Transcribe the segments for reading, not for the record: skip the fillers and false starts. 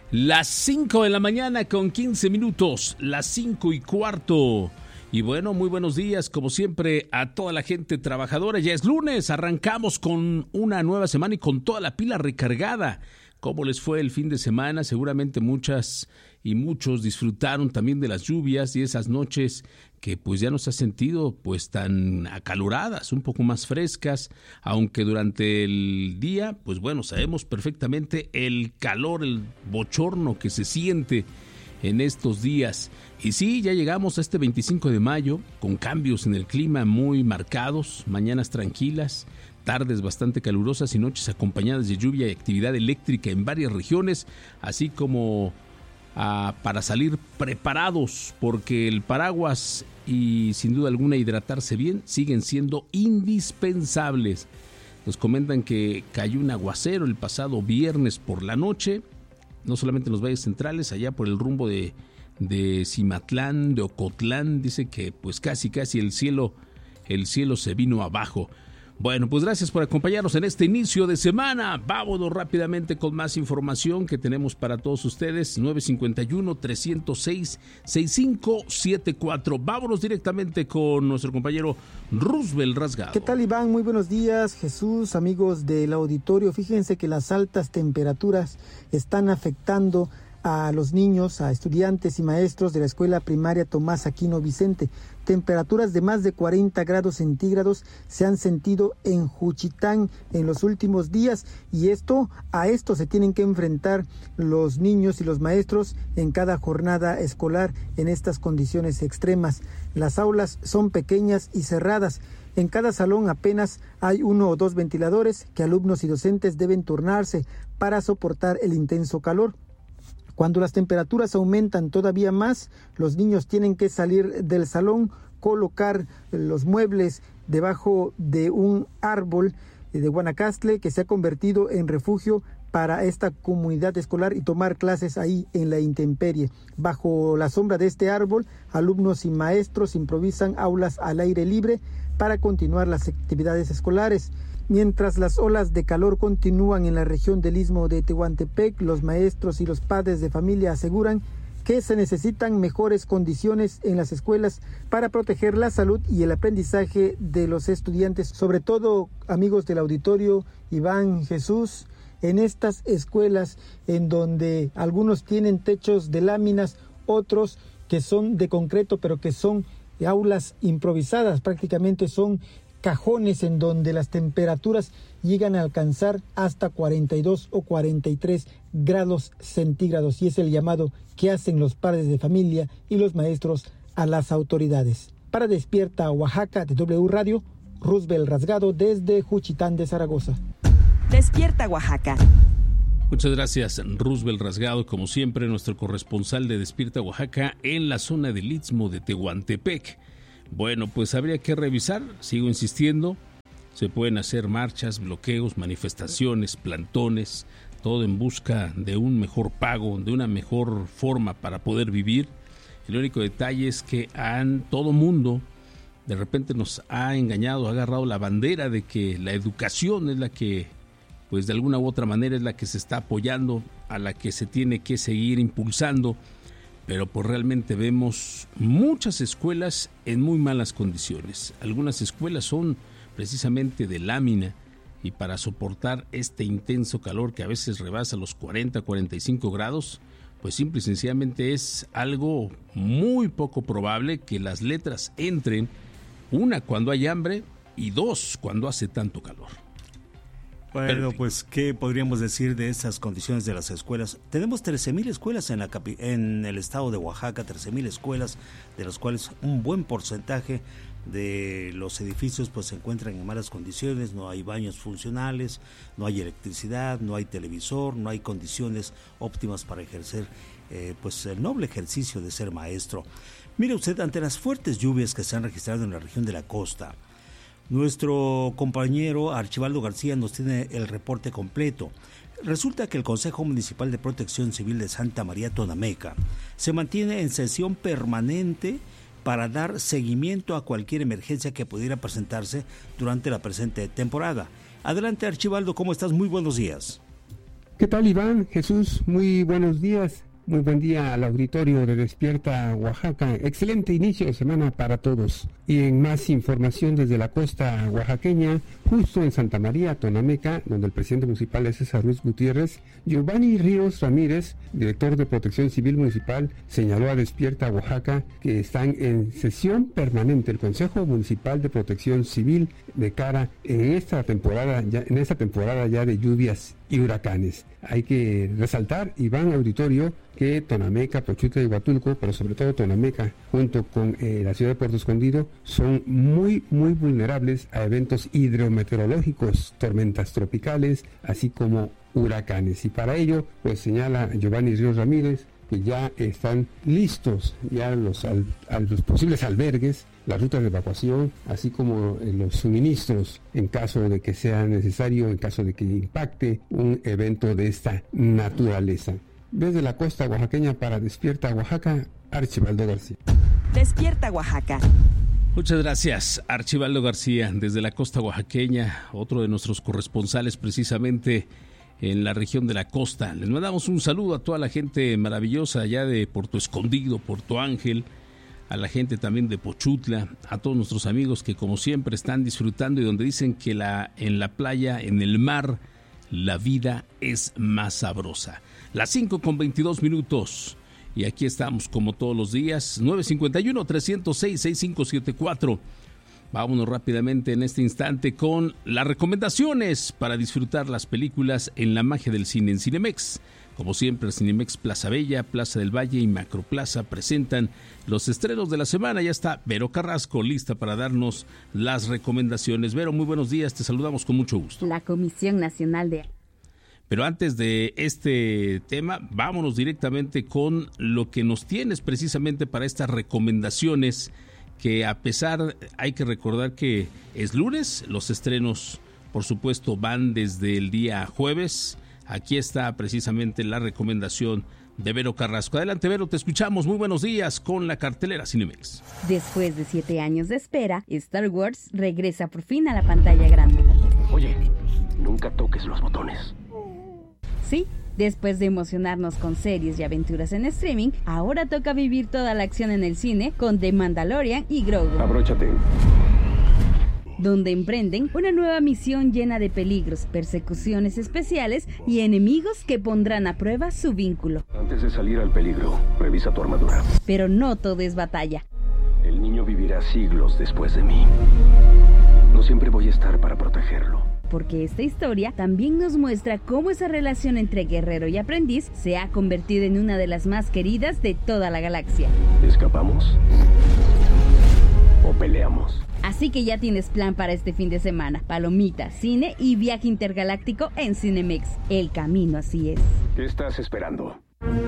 Las 5 de la mañana con 15 minutos, las 5:15. Y bueno, muy buenos días, como siempre, a toda la gente trabajadora. Ya es lunes, arrancamos con una nueva semana y con toda la pila recargada. ¿Cómo les fue el fin de semana? Seguramente muchas y muchos disfrutaron también de las lluvias y esas noches que pues ya nos ha sentido pues tan acaloradas, un poco más frescas, aunque durante el día, pues bueno, sabemos perfectamente el calor, el bochorno que se siente en estos días. Y sí, ya llegamos a este 25 de mayo con cambios en el clima muy marcados, mañanas tranquilas, tardes bastante calurosas y noches acompañadas de lluvia y actividad eléctrica en varias regiones, así como para salir preparados, porque el paraguas y sin duda alguna hidratarse bien siguen siendo indispensables. Nos comentan que cayó un aguacero el pasado viernes por la noche, no solamente en los valles centrales, allá por el rumbo de Cimatlán, de Ocotlán, dice que pues casi el cielo se vino abajo. Bueno, pues gracias por acompañarnos en este inicio de semana. Vámonos rápidamente con más información que tenemos para todos ustedes. 951-306-6574. Vámonos directamente con nuestro compañero Roosevelt Rasgado. ¿Qué tal, Iván? Muy buenos días, Jesús, amigos del auditorio. Fíjense que las altas temperaturas están afectando a los niños, a estudiantes y maestros de la escuela primaria Tomás Aquino Vicente. Temperaturas de más de 40 grados centígrados se han sentido en Juchitán en los últimos días y a esto se tienen que enfrentar los niños y los maestros en cada jornada escolar en estas condiciones extremas. Las aulas son pequeñas y cerradas. En cada salón apenas hay 1 o 2 ventiladores que alumnos y docentes deben turnarse para soportar el intenso calor. Cuando las temperaturas aumentan todavía más, los niños tienen que salir del salón, colocar los muebles debajo de un árbol de Guanacaste que se ha convertido en refugio para esta comunidad escolar y tomar clases ahí en la intemperie. Bajo la sombra de este árbol, alumnos y maestros improvisan aulas al aire libre para continuar las actividades escolares. Mientras las olas de calor continúan en la región del Istmo de Tehuantepec, los maestros y los padres de familia aseguran que se necesitan mejores condiciones en las escuelas para proteger la salud y el aprendizaje de los estudiantes, sobre todo, amigos del auditorio, Iván, Jesús, en estas escuelas en donde algunos tienen techos de láminas, otros que son de concreto, pero que son aulas improvisadas, prácticamente son cajones en donde las temperaturas llegan a alcanzar hasta 42 o 43 grados centígrados y es el llamado que hacen los padres de familia y los maestros a las autoridades. Para Despierta Oaxaca de W Radio, Roosevelt Rasgado desde Juchitán de Zaragoza. Despierta Oaxaca. Muchas gracias, Roosevelt Rasgado, como siempre, nuestro corresponsal de Despierta Oaxaca en la zona del Istmo de Tehuantepec. Bueno, pues habría que revisar, sigo insistiendo, se pueden hacer marchas, bloqueos, manifestaciones, plantones, todo en busca de un mejor pago, de una mejor forma para poder vivir. El único detalle es que todo mundo de repente nos ha engañado, ha agarrado la bandera de que la educación es la que, pues de alguna u otra manera es la que se está apoyando, a la que se tiene que seguir impulsando. Pero pues realmente vemos muchas escuelas en muy malas condiciones. Algunas escuelas son precisamente de lámina y para soportar este intenso calor que a veces rebasa los 40, 45 grados, pues simple y sencillamente es algo muy poco probable que las letras entren, una, cuando hay hambre y dos, cuando hace tanto calor. Bueno, pues, ¿qué podríamos decir de estas condiciones de las escuelas? Tenemos 13,000 escuelas en el estado de Oaxaca, 13,000 escuelas, de las cuales un buen porcentaje de los edificios pues se encuentran en malas condiciones, no hay baños funcionales, no hay electricidad, no hay televisor, no hay condiciones óptimas para ejercer pues el noble ejercicio de ser maestro. Mire usted, ante las fuertes lluvias que se han registrado en la región de la costa, nuestro compañero Archibaldo García nos tiene el reporte completo. Resulta que el Consejo Municipal de Protección Civil de Santa María Tonameca se mantiene en sesión permanente para dar seguimiento a cualquier emergencia que pudiera presentarse durante la presente temporada. Adelante, Archibaldo, ¿cómo estás? Muy buenos días. ¿Qué tal, Iván? Jesús, muy buenos días. Muy buen día al auditorio de Despierta Oaxaca. Excelente inicio de semana para todos. Y en más información desde la costa oaxaqueña, justo en Santa María, Tonameca, donde el presidente municipal es César Ruiz Gutiérrez, Giovanni Ríos Ramírez, director de Protección Civil Municipal, señaló a Despierta Oaxaca que están en sesión permanente el Consejo Municipal de Protección Civil de cara en esta temporada ya de lluvias y huracanes. Hay que resaltar, Iván Auditorio, que Tonameca, Pochutla y Huatulco, pero sobre todo Tonameca, junto con la ciudad de Puerto Escondido, son muy vulnerables a eventos hidrometeorológicos, tormentas tropicales, así como huracanes. Y para ello, pues señala Giovanni Ríos Ramírez, que ya están listos ya los posibles albergues, las rutas de evacuación, así como los suministros en caso de que sea necesario, en caso de que impacte un evento de esta naturaleza. Desde la costa oaxaqueña para Despierta Oaxaca, Archibaldo García. Despierta Oaxaca. Muchas gracias, Archibaldo García, desde la costa oaxaqueña, otro de nuestros corresponsales precisamente en la región de la costa. Les mandamos un saludo a toda la gente maravillosa allá de Puerto Escondido, Puerto Ángel, a la gente también de Pochutla, a todos nuestros amigos que como siempre están disfrutando y donde dicen que en la playa, en el mar, la vida es más sabrosa. Las 5:22 y aquí estamos como todos los días, 951-306-6574. Vámonos rápidamente en este instante con las recomendaciones para disfrutar las películas en la magia del cine en Cinemex. Como siempre, Cinemex Plaza Bella, Plaza del Valle y Macroplaza presentan los estrenos de la semana. Ya está Vero Carrasco lista para darnos las recomendaciones. Vero, muy buenos días, te saludamos con mucho gusto. La Comisión Nacional de... Pero antes de este tema, vámonos directamente con lo que nos tienes precisamente para estas recomendaciones, que a pesar, hay que recordar que es lunes, los estrenos por supuesto van desde el día jueves. Aquí está precisamente la recomendación de Vero Carrasco. Adelante, Vero, te escuchamos. Muy buenos días con la cartelera Cinemex. Después de 7 años de espera, Star Wars regresa por fin a la pantalla grande. Oye, nunca toques los botones. Sí, después de emocionarnos con series y aventuras en streaming, ahora toca vivir toda la acción en el cine con The Mandalorian y Grogu. Abróchate. Donde emprenden una nueva misión llena de peligros, persecuciones especiales y enemigos que pondrán a prueba su vínculo. Antes de salir al peligro, revisa tu armadura. Pero no todo es batalla. El niño vivirá siglos después de mí. No siempre voy a estar para protegerlo. Porque esta historia también nos muestra cómo esa relación entre guerrero y aprendiz se ha convertido en una de las más queridas de toda la galaxia. ¿Escapamos? ¿O peleamos? Así que ya tienes plan para este fin de semana. Palomita, cine y viaje intergaláctico en Cinemex. El camino así es. ¿Qué estás esperando?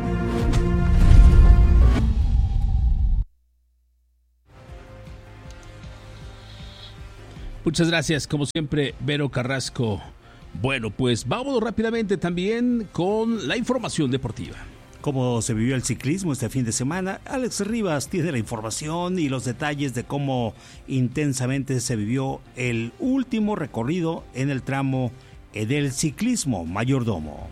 Muchas gracias, como siempre, Vero Carrasco. Bueno, pues vámonos rápidamente también con la información deportiva. Cómo se vivió el ciclismo este fin de semana. Alex Rivas tiene la información y los detalles de cómo intensamente se vivió el último recorrido en el tramo del ciclismo mayordomo.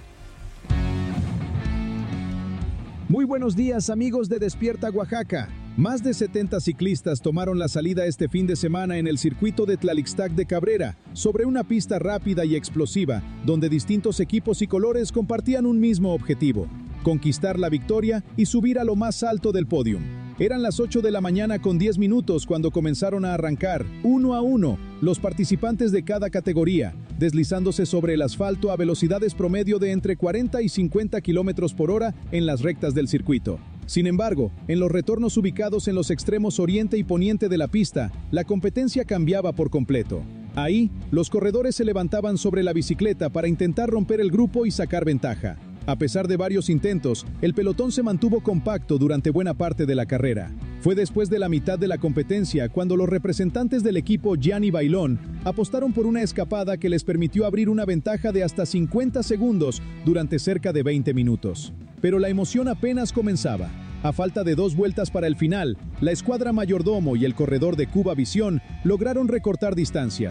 Muy buenos días, amigos de Despierta Oaxaca. Más de 70 ciclistas tomaron la salida este fin de semana en el circuito de Tlalixtac de Cabrera, sobre una pista rápida y explosiva, donde distintos equipos y colores compartían un mismo objetivo: conquistar la victoria y subir a lo más alto del podio. Eran las 8 de la mañana con 10 minutos cuando comenzaron a arrancar, uno a uno, los participantes de cada categoría, deslizándose sobre el asfalto a velocidades promedio de entre 40 y 50 kilómetros por hora en las rectas del circuito. Sin embargo, en los retornos ubicados en los extremos oriente y poniente de la pista, la competencia cambiaba por completo. Ahí, los corredores se levantaban sobre la bicicleta para intentar romper el grupo y sacar ventaja. A pesar de varios intentos, el pelotón se mantuvo compacto durante buena parte de la carrera. Fue después de la mitad de la competencia cuando los representantes del equipo Gianni Bailón apostaron por una escapada que les permitió abrir una ventaja de hasta 50 segundos durante cerca de 20 minutos. Pero la emoción apenas comenzaba. A falta de 2 vueltas para el final, la escuadra mayordomo y el corredor de Cuba Visión lograron recortar distancias.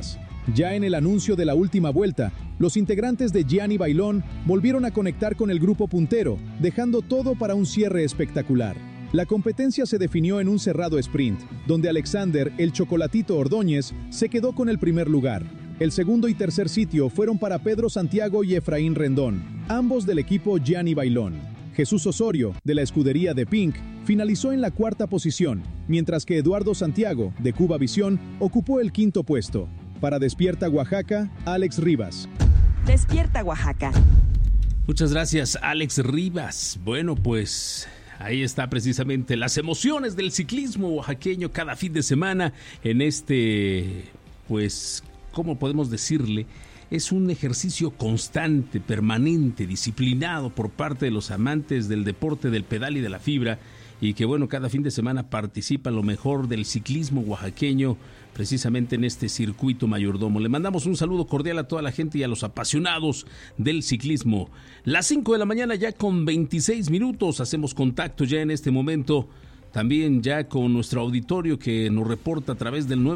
Ya en el anuncio de la última vuelta, los integrantes de Gianni Bailón volvieron a conectar con el grupo puntero, dejando todo para un cierre espectacular. La competencia se definió en un cerrado sprint, donde Alexander "el Chocolatito" Ordóñez se quedó con el primer lugar. El segundo y tercer sitio fueron para Pedro Santiago y Efraín Rendón, ambos del equipo Gianni Bailón. Jesús Osorio, de la escudería de Pink, finalizó en la cuarta posición, mientras que Eduardo Santiago, de Cuba Visión, ocupó el quinto puesto. Para Despierta Oaxaca, Alex Rivas. Despierta Oaxaca. Muchas gracias, Alex Rivas. Bueno, pues ahí está precisamente las emociones del ciclismo oaxaqueño cada fin de semana en pues, ¿cómo podemos decirle? Es un ejercicio constante, permanente, disciplinado por parte de los amantes del deporte del pedal y de la fibra, y que bueno, cada fin de semana participa lo mejor del ciclismo oaxaqueño precisamente en este circuito mayordomo. Le mandamos un saludo cordial a toda la gente y a los apasionados del ciclismo. Las 5 de la mañana ya con 26 minutos, hacemos contacto ya en este momento también ya con nuestro auditorio que nos reporta a través del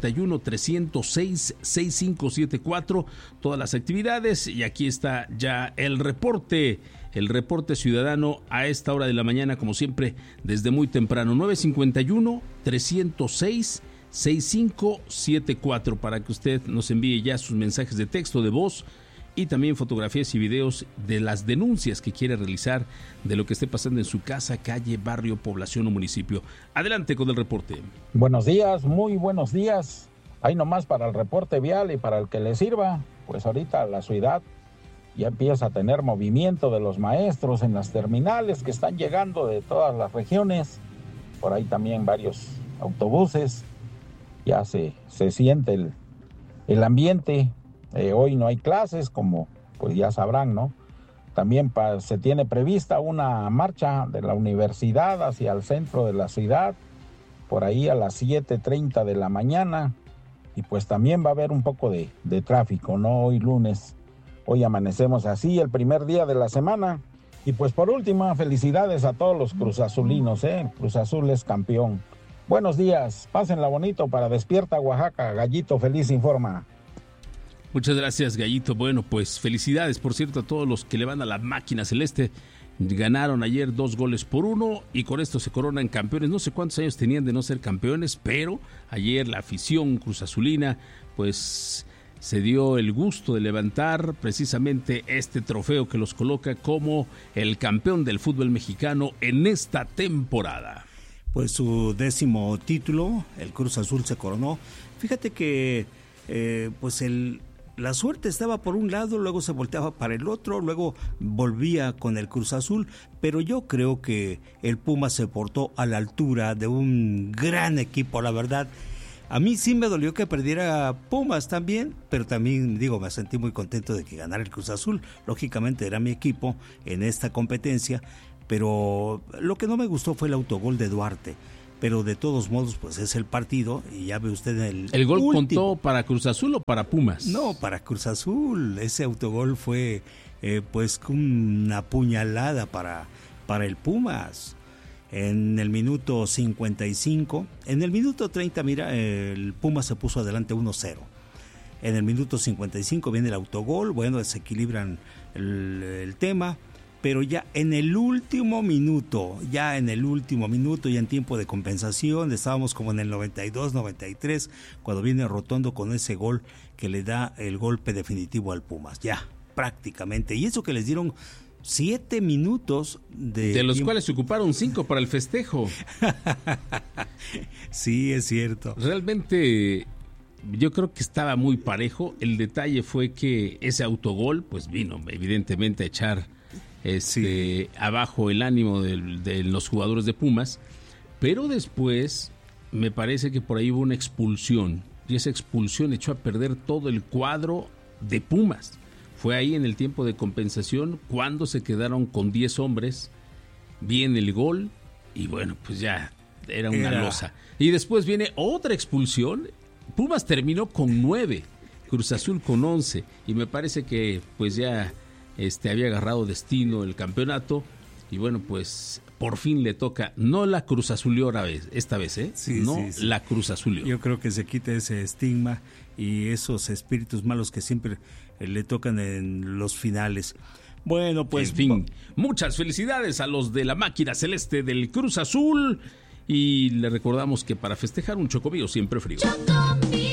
951-306-6574 todas las actividades, y aquí está ya el reporte ciudadano a esta hora de la mañana, como siempre, desde muy temprano. 951-306-6574 para que usted nos envíe ya sus mensajes de texto, de voz y también fotografías y videos de las denuncias que quiere realizar de lo que esté pasando en su casa, calle, barrio, población o municipio. Adelante con el reporte. Buenos días, muy buenos días. Ahí nomás para el reporte vial y para el que le sirva, pues ahorita la ciudad ya empieza a tener movimiento de los maestros en las terminales que están llegando de todas las regiones. Por ahí también varios autobuses. Ya se siente el ambiente. Hoy no hay clases, como pues ya sabrán, ¿no? También se tiene prevista una marcha de la universidad hacia el centro de la ciudad, por ahí a las 7:30 de la mañana. Y pues también va a haber un poco de tráfico, ¿no? Hoy lunes. Hoy amanecemos así, el primer día de la semana. Y pues por último, felicidades a todos los cruzazulinos, ¿eh? Cruz Azul es campeón. Buenos días, pásenla bonito para Despierta Oaxaca. Gallito Feliz informa. Muchas gracias, Gallito. Bueno, pues felicidades, por cierto, a todos los que le van a la máquina celeste. Ganaron ayer 2-1 y con esto se coronan campeones. No sé cuántos años tenían de no ser campeones, pero ayer la afición cruzazulina pues se dio el gusto de levantar precisamente este trofeo que los coloca como el campeón del fútbol mexicano en esta temporada. Pues su 10º título, el Cruz Azul se coronó. Fíjate que pues la suerte estaba por un lado, luego se volteaba para el otro, luego volvía con el Cruz Azul, pero yo creo que el Pumas se portó a la altura de un gran equipo, la verdad. A mí sí me dolió que perdiera Pumas también, pero también, me sentí muy contento de que ganara el Cruz Azul. Lógicamente era mi equipo en esta competencia, pero lo que no me gustó fue el autogol de Duarte. Pero de todos modos, pues es el partido y ya ve usted ¿El gol contó para Cruz Azul o para Pumas? No, para Cruz Azul. Ese autogol fue pues una puñalada para el Pumas. En el minuto 55, en el minuto 30, mira, el Pumas se puso adelante 1-0. En el minuto 55 viene el autogol, bueno, desequilibran el tema. Pero ya en el último minuto, ya en tiempo de compensación, estábamos como en el 92, 93, cuando viene Rotondo con ese gol que le da el golpe definitivo al Pumas, ya prácticamente. Y eso que les dieron 7 minutos de los cuales se ocuparon 5 para el festejo. Sí, es cierto. Realmente yo creo que estaba muy parejo. El detalle fue que ese autogol pues vino evidentemente a echar abajo el ánimo de los jugadores de Pumas, pero después me parece que por ahí hubo una expulsión y esa expulsión echó a perder todo el cuadro de Pumas. Fue ahí en el tiempo de compensación cuando se quedaron con 10 hombres, viene el gol y bueno, pues ya era una losa. Y después viene otra expulsión, Pumas terminó con 9, Cruz Azul con 11 y me parece que pues ya había agarrado destino el campeonato Y bueno, pues por fin le toca, no la Cruz Azulió esta vez, Sí, sí. la Cruz Azulió. Yo creo que se quita ese estigma y esos espíritus malos que siempre le tocan en los finales. Bueno, pues... En fin, muchas felicidades a los de la máquina celeste del Cruz Azul y le recordamos que para festejar un Chocomillo siempre frío.